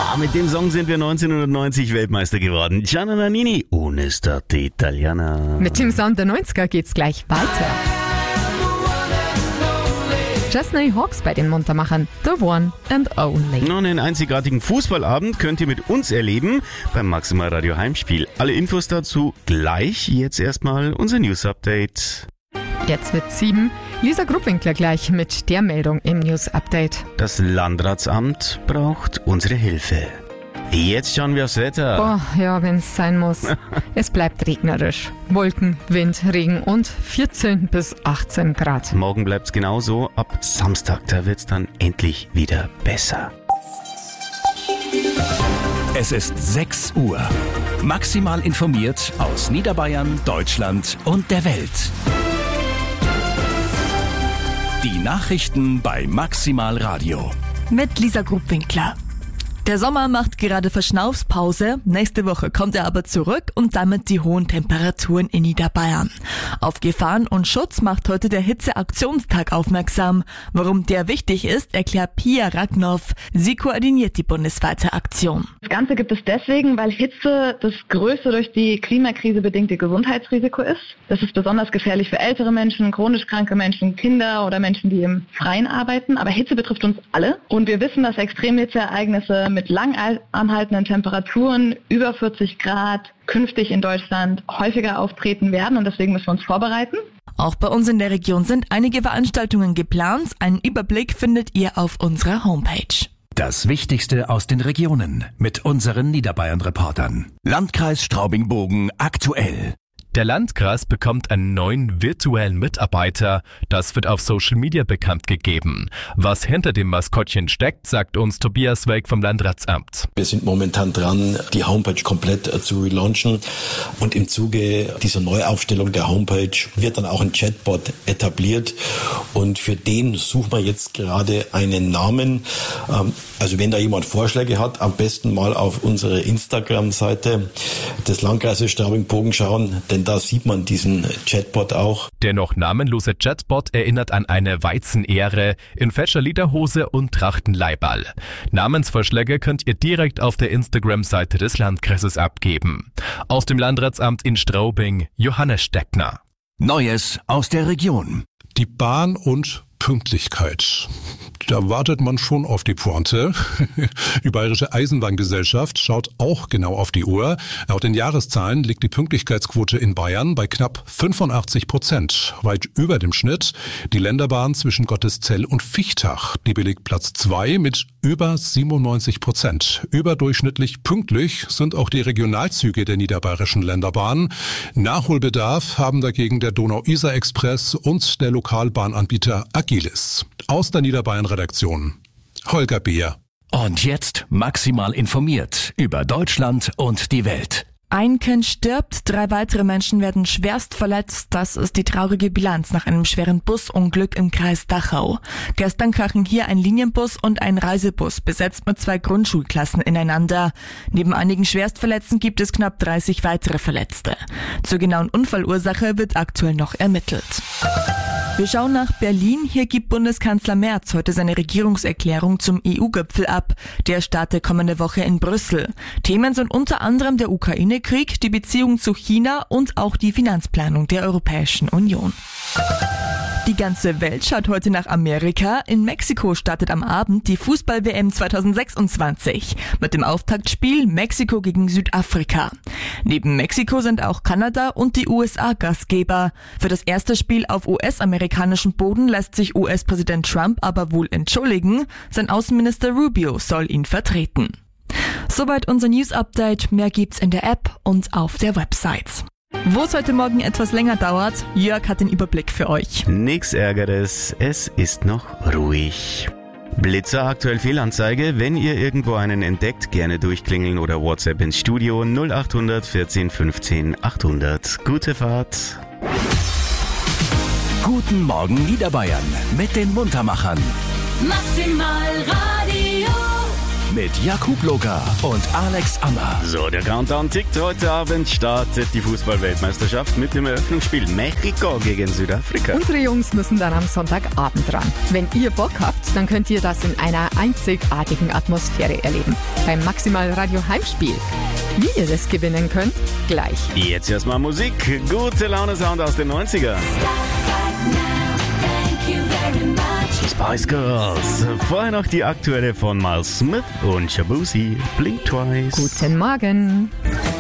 Mit dem Song sind wir 1990 Weltmeister geworden. Gianna Nannini, Una State Italiana. Mit dem Sound der 90er geht's gleich weiter. Chesney Hawks bei den Muntermachern, The One and Only. Noch einen einzigartigen Fußballabend könnt ihr mit uns erleben beim Maximal Radio Heimspiel. Alle Infos dazu gleich. Jetzt erstmal unser News-Update. Jetzt wird 7. Lisa Gruppwinkler gleich mit der Meldung im News-Update. Das Landratsamt braucht unsere Hilfe. Jetzt schauen wir aufs Wetter. Boah, ja, wenn's sein muss. Es bleibt regnerisch. Wolken, Wind, Regen und 14 bis 18 Grad. Morgen bleibt's genauso. Ab Samstag, da wird's dann endlich wieder besser. Es ist 6 Uhr. Maximal informiert aus Niederbayern, Deutschland und der Welt. Die Nachrichten bei Maximal Radio. Mit Lisa Gruppwinkler. Der Sommer macht gerade Verschnaufspause. Nächste Woche kommt er aber zurück und damit die hohen Temperaturen in Niederbayern. Auf Gefahren und Schutz macht heute der Hitzeaktionstag aufmerksam. Warum der wichtig ist, erklärt Pia Ragnow. Sie koordiniert die bundesweite Aktion. Das Ganze gibt es deswegen, weil Hitze das größte durch die Klimakrise bedingte Gesundheitsrisiko ist. Das ist besonders gefährlich für ältere Menschen, chronisch kranke Menschen, Kinder oder Menschen, die im Freien arbeiten. Aber Hitze betrifft uns alle. Und wir wissen, dass Extremhitzeereignisse mit lang anhaltenden Temperaturen über 40 Grad künftig in Deutschland häufiger auftreten werden und deswegen müssen wir uns vorbereiten. Auch bei uns in der Region sind einige Veranstaltungen geplant. Einen Überblick findet ihr auf unserer Homepage. Das Wichtigste aus den Regionen mit unseren Niederbayern-Reportern. Landkreis Straubing-Bogen aktuell. Der Landkreis bekommt einen neuen virtuellen Mitarbeiter. Das wird auf Social Media bekannt gegeben. Was hinter dem Maskottchen steckt, sagt uns Tobias Welk vom Landratsamt. Wir sind momentan dran, die Homepage komplett zu relaunchen. Und im Zuge dieser Neuaufstellung der Homepage wird dann auch ein Chatbot etabliert. Und für den suchen wir jetzt gerade einen Namen. Also wenn da jemand Vorschläge hat, am besten mal auf unsere Instagram-Seite des Landkreises Straubing-Bogen schauen, denn da sieht man diesen Chatbot auch. Der noch namenlose Chatbot erinnert an eine Weizenähre in fescher Lederhose und Trachtenleiberl. Namensvorschläge könnt ihr direkt auf der Instagram-Seite des Landkreises abgeben. Aus dem Landratsamt in Straubing, Johannes Steckner. Neues aus der Region. Die Bahn und Pünktlichkeit. Da wartet man schon auf die Pointe. Die Bayerische Eisenbahngesellschaft schaut auch genau auf die Uhr. Laut den Jahreszahlen liegt die Pünktlichkeitsquote in Bayern bei knapp 85%, weit über dem Schnitt. Die Länderbahn zwischen Gotteszell und Vichtach, die belegt Platz 2 mit über 97%. Überdurchschnittlich pünktlich sind auch die Regionalzüge der niederbayerischen Länderbahn. Nachholbedarf haben dagegen der Donau-Isar-Express und der Lokalbahnanbieter Agilis. Aus der Niederbayern-Redaktion Holger Beer. Und jetzt maximal informiert über Deutschland und die Welt. Ein Kind stirbt, 3 weitere Menschen werden schwerst verletzt. Das ist die traurige Bilanz nach einem schweren Busunglück im Kreis Dachau. Gestern krachen hier ein Linienbus und ein Reisebus, besetzt mit 2 Grundschulklassen, ineinander. Neben einigen Schwerstverletzten gibt es knapp 30 weitere Verletzte. Zur genauen Unfallursache wird aktuell noch ermittelt. Wir schauen nach Berlin. Hier gibt Bundeskanzler Merz heute seine Regierungserklärung zum EU-Gipfel ab. Der startet kommende Woche in Brüssel. Themen sind unter anderem der Ukraine-Krieg, die Beziehung zu China und auch die Finanzplanung der Europäischen Union. Die ganze Welt schaut heute nach Amerika. In Mexiko startet am Abend die Fußball-WM 2026 mit dem Auftaktspiel Mexiko gegen Südafrika. Neben Mexiko sind auch Kanada und die USA Gastgeber. Für das erste Spiel auf US-amerikanischem Boden lässt sich US-Präsident Trump aber wohl entschuldigen. Sein Außenminister Rubio soll ihn vertreten. Soweit unser News-Update. Mehr gibt's in der App und auf der Website. Wo es heute Morgen etwas länger dauert, Jörg hat den Überblick für euch. Nix Ärgeres, es ist noch ruhig. Blitzer aktuell Fehlanzeige. Wenn ihr irgendwo einen entdeckt, gerne durchklingeln oder WhatsApp ins Studio 0800 14 15 800. Gute Fahrt. Guten Morgen Niederbayern mit den Muntermachern. Maximal Radio. mit Jakub Loga und Alex Ammer. So, der Countdown tickt. Heute Abend startet die Fußball-Weltmeisterschaft mit dem Eröffnungsspiel Mexiko gegen Südafrika. Unsere Jungs müssen dann am Sonntagabend ran. Wenn ihr Bock habt, dann könnt ihr das in einer einzigartigen Atmosphäre erleben. Beim Maximal Radio Heimspiel. Wie ihr das gewinnen könnt, gleich. Jetzt erstmal Musik. Gute Laune-Sound aus den 90ern. Spice Girls. Vorher noch die aktuelle von Miles Smith und Shabuzi. Blink Twice. Guten Morgen.